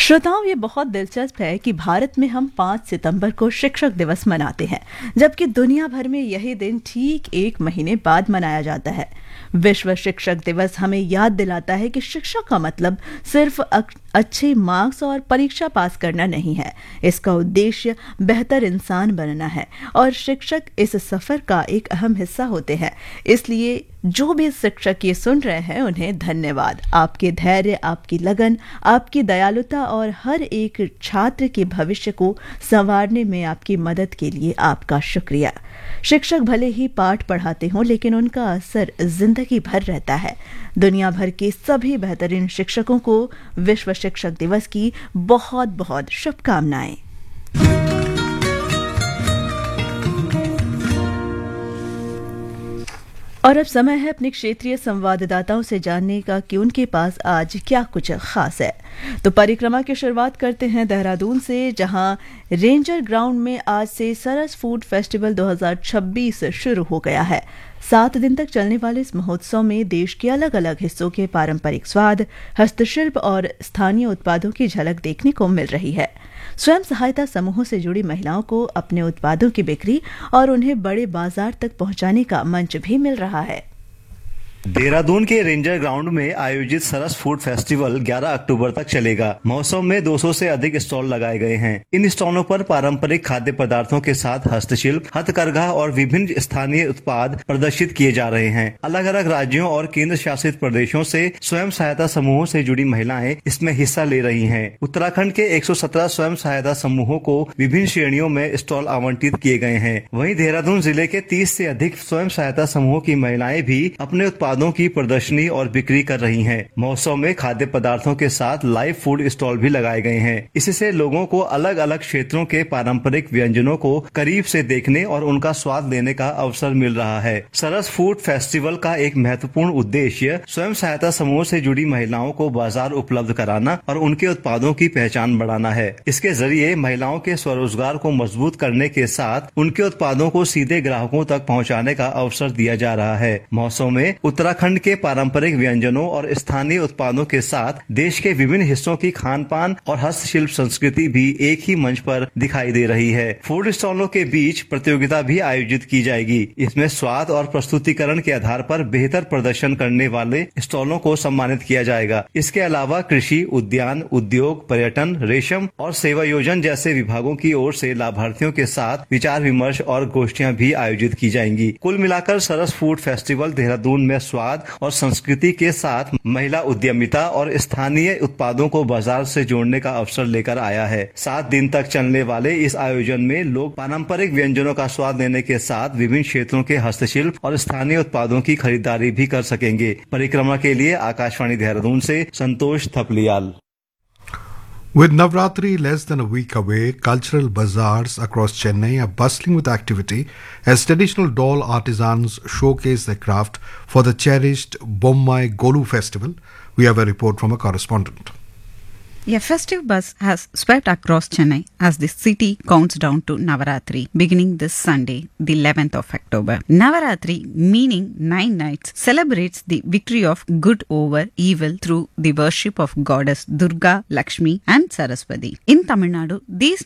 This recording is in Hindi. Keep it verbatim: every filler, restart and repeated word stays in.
श्रोताओं, ये बहुत दिलचस्प है कि भारत में हम पाँच सितंबर को शिक्षक दिवस मनाते हैं, जबकि दुनिया भर में यही दिन ठीक एक महीने बाद मनाया जाता है। विश्व शिक्षक दिवस हमें याद दिलाता है कि शिक्षा का मतलब सिर्फ अच्छे मार्क्स और परीक्षा पास करना नहीं है। इसका उद्देश्य बेहतर इंसान बनना है और शिक्षक इस सफर का एक अहम हिस्सा होते हैं। इसलिए जो भी शिक्षक ये सुन रहे हैं, उन्हें धन्यवाद। आपके धैर्य, आपकी लगन, आपकी दयालुता और हर एक छात्र के भविष्य को संवारने में आपकी मदद के लिए आपका शुक्रिया। शिक्षक भले ही पाठ पढ़ाते हों, लेकिन उनका असर जिंदगी भर रहता है। दुनिया भर के सभी बेहतरीन शिक्षकों को विश्व शिक्षक दिवस की बहुत बहुत शुभकामनाएं। और अब समय है अपने क्षेत्रीय संवाददाताओं से जानने का कि उनके पास आज क्या कुछ खास है। तो परिक्रमा की शुरुआत करते हैं देहरादून से, जहां रेंजर ग्राउंड में आज से सरस फूड फेस्टिवल दो हज़ार छब्बीस शुरू हो गया है। सात दिन तक चलने वाले इस महोत्सव में देश के अलग अलग हिस्सों के पारंपरिक स्वाद, हस्तशिल्प और स्थानीय उत्पादों की झलक देखने को मिल रही है। स्वयं सहायता समूहों से जुड़ी महिलाओं को अपने उत्पादों की बिक्री और उन्हें बड़े बाजार तक पहुंचाने का मंच भी मिल रहा है। देहरादून के रेंजर ग्राउंड में आयोजित सरस फूड फेस्टिवल ग्यारह अक्टूबर तक चलेगा। महोत्सव में दो सौ से अधिक स्टॉल लगाए गए हैं। इन स्टॉलों पर पारंपरिक खाद्य पदार्थों के साथ हस्तशिल्प, हथकरघा और विभिन्न स्थानीय उत्पाद प्रदर्शित किए जा रहे हैं। अलग अलग राज्यों और केंद्र शासित प्रदेशों से स्वयं सहायता समूहों से जुड़ी महिलाएं इसमें हिस्सा ले रही हैं। उत्तराखंड के एक सौ सत्रह स्वयं सहायता समूहों को विभिन्न श्रेणियों में स्टॉल आवंटित किए गए हैं। वहीं देहरादून जिले के तीस से अधिक स्वयं सहायता समूहों की महिलाएं भी अपने उत्पादों की प्रदर्शनी और बिक्री कर रही हैं। महोत्सव में खाद्य पदार्थों के साथ लाइव फूड स्टॉल भी लगाए गए हैं। इससे लोगों को अलग अलग क्षेत्रों के पारंपरिक व्यंजनों को करीब से देखने और उनका स्वाद लेने का अवसर मिल रहा है। सरस फूड फेस्टिवल का एक महत्वपूर्ण उद्देश्य स्वयं सहायता समूह से जुड़ी महिलाओं को बाजार उपलब्ध कराना और उनके उत्पादों की पहचान बढ़ाना है। इसके जरिए महिलाओं के स्वरोजगार को मजबूत करने के साथ उनके उत्पादों को सीधे ग्राहकों तक पहुँचाने का अवसर दिया जा रहा है। महोत्सव में उत्तराखंड के पारंपरिक व्यंजनों और स्थानीय उत्पादों के साथ देश के विभिन्न हिस्सों की खान पान और हस्तशिल्प संस्कृति भी एक ही मंच पर दिखाई दे रही है। फूड स्टॉलों के बीच प्रतियोगिता भी आयोजित की जाएगी। इसमें स्वाद और प्रस्तुतिकरण के आधार पर बेहतर प्रदर्शन करने वाले स्टॉलों को सम्मानित किया जाएगा। इसके अलावा कृषि, उद्यान, उद्योग, पर्यटन, रेशम और सेवा योजन जैसे विभागों की ओर से लाभार्थियों के साथ विचार विमर्श और गोष्ठियां भी आयोजित की जाएंगी। कुल मिलाकर सरस फूड फेस्टिवल देहरादून में स्वाद और संस्कृति के साथ महिला उद्यमिता और स्थानीय उत्पादों को बाजार से जोड़ने का अवसर लेकर आया है। सात दिन तक चलने वाले इस आयोजन में लोग पारंपरिक व्यंजनों का स्वाद लेने के साथ विभिन्न क्षेत्रों के हस्तशिल्प और स्थानीय उत्पादों की खरीदारी भी कर सकेंगे। परिक्रमा के लिए आकाशवाणी देहरादून से संतोष Thapliyal. With Navratri less than a week away, cultural bazaars across Chennai are bustling with activity as traditional doll artisans showcase their craft for the cherished Bommai Golu festival. We have a report from a correspondent. A festive buzz has swept across Chennai as the city counts down to Navaratri, beginning this Sunday, the eleventh of October. Navaratri, meaning nine nights, celebrates the victory of good over evil through the worship of goddess Durga, Lakshmi and Saraswati. In Tamil Nadu, these